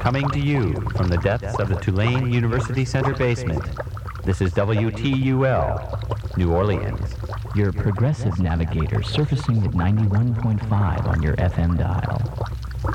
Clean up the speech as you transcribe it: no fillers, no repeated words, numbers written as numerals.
Coming to you from the depths of the Tulane University Center basement, this is WTUL, New Orleans. Your progressive navigator surfacing at 91.5 on your FM dial.